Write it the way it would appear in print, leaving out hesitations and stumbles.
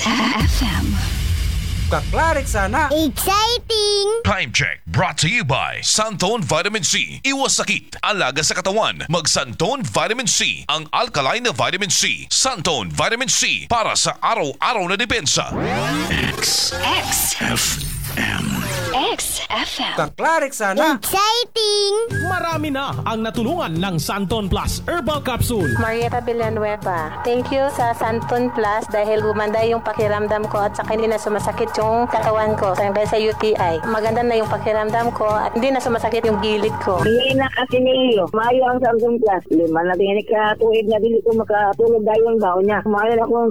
FM. Kaklarik sana. Exciting! Time check brought to you by Santon Vitamin C. Iwas sakit, alaga sa katawan. Mag Santon Vitamin C, ang alkaline na vitamin C. Santon Vitamin C para sa araw-araw na depensa. XFM. Kaklarik sana. Exciting! Marami na ang natulungan ng Santon Plus Herbal Capsule. Marieta Villanueva. Thank you sa Santon Plus dahil gumanda yung pakiramdam ko at saka hindi na sumasakit yung katawan ko dahil sa UTI. Maganda na yung pakiramdam ko at hindi na sumasakit yung gilid ko. Hindi na kasi niyo. Mayo ang Samsung Plus. Lima na tingin ka tuwid na dili ko makatulog dayon daw niya. Mayo na kung